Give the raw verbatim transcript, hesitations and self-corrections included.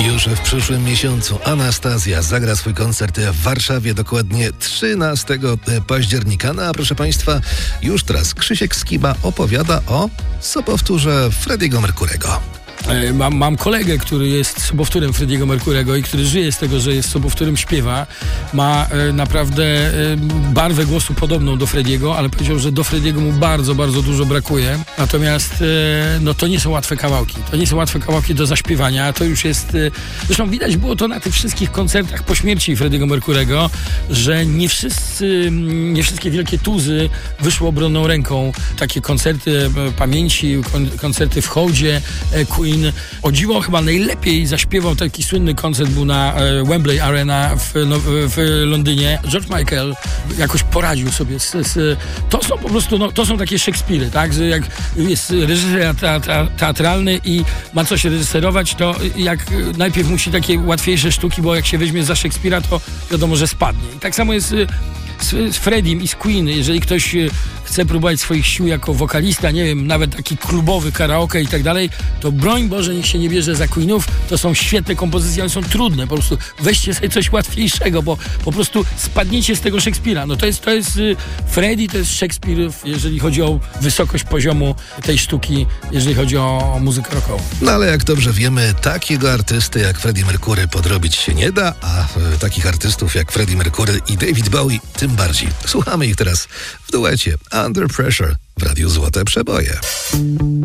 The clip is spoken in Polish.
Już w przyszłym miesiącu Anastazja zagra swój koncert w Warszawie dokładnie trzynastego października. No a proszę Państwa, już teraz Krzysiek Skiba opowiada o sobowtórze Freddie'ego Mercurego. Mam, mam kolegę, który jest sobowtórem Freddie'ego Mercurego i który żyje z tego, że jest sobowtórem, śpiewa. Ma e, naprawdę e, barwę głosu podobną do Freddie'ego, ale powiedział, że do Freddie'ego mu bardzo, bardzo dużo brakuje. Natomiast e, no to nie są łatwe kawałki. To nie są łatwe kawałki do zaśpiewania. To już jest... E, zresztą widać było to na tych wszystkich koncertach po śmierci Freddie'ego Mercurego, że nie wszyscy, nie wszystkie wielkie tuzy wyszły obronną ręką. Takie koncerty e, pamięci, kon, koncerty w hołdzie, e, Queen. O dziwo chyba najlepiej zaśpiewał, taki słynny koncert był na e, Wembley Arena w, no, w Londynie. George Michael jakoś poradził sobie z, z, to są po prostu, no, to są takie Szekspiry, tak, że jak jest reżyser teatra, teatralny i ma coś reżyserować, to jak najpierw musi takie łatwiejsze sztuki, bo jak się weźmie za Szekspira, to wiadomo, że spadnie. I tak samo jest z, z Freddiem i z Queen. Jeżeli ktoś chce próbować swoich sił jako wokalista, nie wiem, nawet taki klubowy karaoke i tak dalej, to broń Boże, niech się nie bierze za Queenów. To są świetne kompozycje, ale są trudne. Po prostu weźcie sobie coś łatwiejszego, bo po prostu spadniecie z tego Szekspira. No to jest, to jest Freddie, to jest Szekspir, jeżeli chodzi o wysokość poziomu tej sztuki, jeżeli chodzi o, o muzykę rockową. No ale jak dobrze wiemy, takiego artysty jak Freddie Mercury podrobić się nie da, a e, takich artystów jak Freddie Mercury i David Bowie tym bardziej. Słuchamy ich teraz w duecie Under Pressure w Radiu Złote Przeboje.